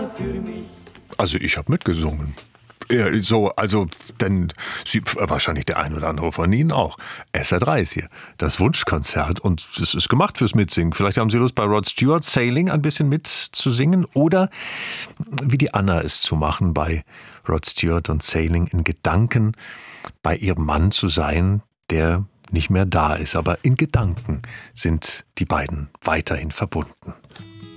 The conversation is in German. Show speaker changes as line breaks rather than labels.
für mich.
Also ich habe mitgesungen. Ja, so, also, denn wahrscheinlich der ein oder andere von Ihnen auch. SR3 ist hier, das Wunschkonzert, und es ist gemacht fürs Mitsingen. Vielleicht haben Sie Lust, bei Rod Stewart Sailing ein bisschen mitzusingen oder wie die Anna es zu machen, bei Rod Stewart und Sailing in Gedanken bei ihrem Mann zu sein, der nicht mehr da ist. Aber in Gedanken sind die beiden weiterhin verbunden.